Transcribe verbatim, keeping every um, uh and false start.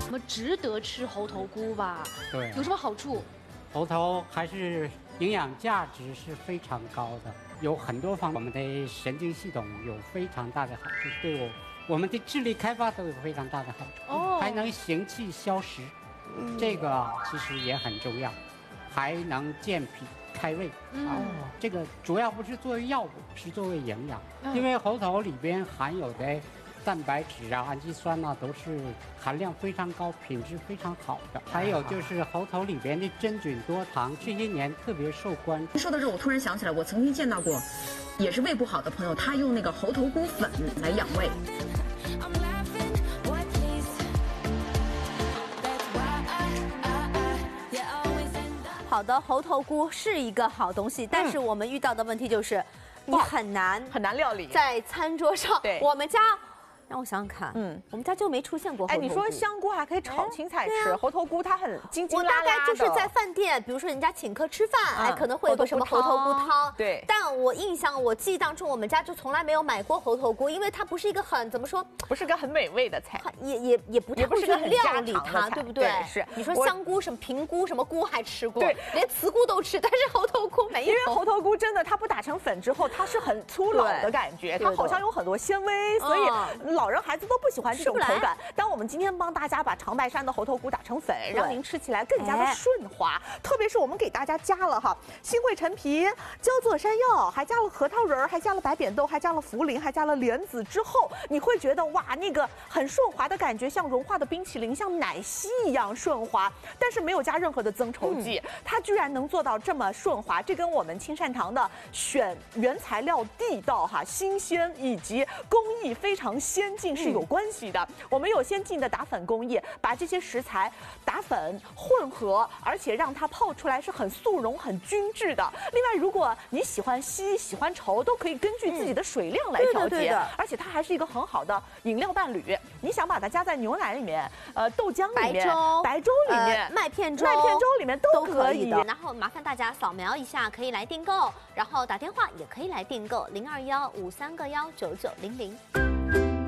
什么值得吃猴头菇吧？ 对， 有什么好处？ 猴头还是营养价值是非常高的，有很多方面，我们的神经系统有非常大的好处，对我我们的智力开发都有非常大的好处。哦，还能行气消食，嗯、这个其实也很重要，还能健脾开胃。嗯、哦，这个主要不是作为药物，是作为营养，嗯、因为猴头里边含有的蛋白质啊、氨基酸啊，都是含量非常高、品质非常好的。还有就是猴头里边的真菌多糖，这些年特别受关注。 说到这，我突然想起来，我曾经见到过，也是胃不好的朋友，他用那个猴头菇粉来养胃。 好的，猴头菇是一个好东西，但是我们遇到的问题就是，你很难很难料理在餐桌上。 对， 我们家。让我想想看，嗯，我们家就没出现过猴头菇。 哎，你说香菇还可以炒青菜吃，猴头菇它很筋筋拉拉的。 我大概就是在饭店，比如说人家请客吃饭，哎，可能会有个什么猴头菇汤。 对。 但我印象，我记忆当中，我们家就从来没有买过猴头菇，因为它不是一个很怎么说， 不是个很美味的菜， 也也也不太会去料理它，对不对？ 是。 你说香菇什么平菇什么菇还吃过，对，连茨菇都吃，但是猴头菇没有。 因为猴头菇真的它不打成粉之后，它是很粗老的感觉，它好像有很多纤维，所以老人孩子都不喜欢。喜欢这种口感，但我们今天帮大家把长白山的猴头菇打成粉，让您吃起来更加的顺滑。特别是我们给大家加了哈新会陈皮、焦作山药，还加了核桃仁，还加了白扁豆，还加了茯苓，还加了莲子之后，你会觉得哇，那个很顺滑的感觉，像融化的冰淇淋，像奶昔一样顺滑。但是没有加任何的增稠剂，嗯、它居然能做到这么顺滑，这跟我们青善堂的选原材料地道哈、新鲜以及工艺非常先进是有关系。的，我们有先进的打粉工艺，把这些食材打粉混合，而且让它泡出来是很速溶、很均质的。另外，如果你喜欢稀、喜欢稠，都可以根据自己的水量来调节。嗯、而且它还是一个很好的饮料伴侣。你想把它加在牛奶里面、呃豆浆里面、白粥、白粥里面、 呃、麦片粥、 麦片粥里面都可以。 然后麻烦大家扫描一下，可以来订购，然后打电话也可以来订购零二幺五三个幺九九零零。